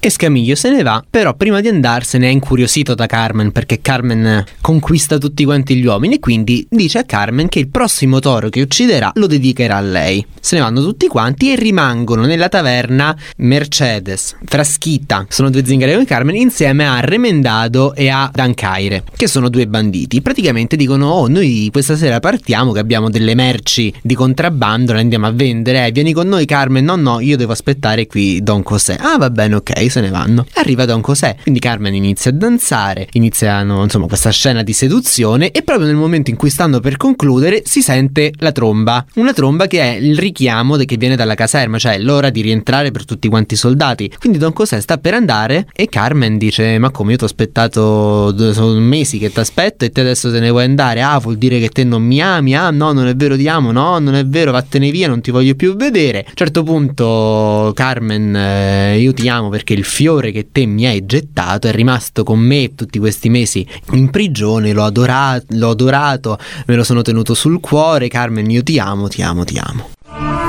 Escamillo se ne va, però prima di andarsene è incuriosito da Carmen, perché Carmen conquista tutti quanti gli uomini, e quindi dice a Carmen che il prossimo toro che ucciderà lo dedicherà a lei. Se ne vanno tutti quanti e rimangono nella taverna Mercedes, Frasquita, sono due zingari come Carmen, insieme a Remendado e a Dancaire, che sono due banditi. Praticamente dicono: oh, noi questa sera partiamo che abbiamo delle merci di contrabbando, le andiamo a vendere, vieni con noi Carmen. No, io devo aspettare qui Don José. Ah, va bene, ok, se ne vanno. Arriva Don José, quindi Carmen inizia a danzare, iniziano insomma questa scena di seduzione, e proprio nel momento in cui stanno per concludere si sente la tromba, una tromba che è il richiamo che viene dalla caserma, cioè l'ora di rientrare per tutti quanti i soldati. Quindi Don José sta per andare e Carmen dice: ma come, io ti ho aspettato, sono mesi che ti aspetto e te adesso te ne vuoi andare? Ah, vuol dire che te non mi ami? Ah no, non è vero, ti amo. No, non è vero, vattene via, non ti voglio più vedere. A un certo punto Carmen, io ti amo perché il fiore che te mi hai gettato è rimasto con me tutti questi mesi in prigione, l'ho adorato, me lo sono tenuto sul cuore. Carmen, io ti amo, ti amo, ti amo.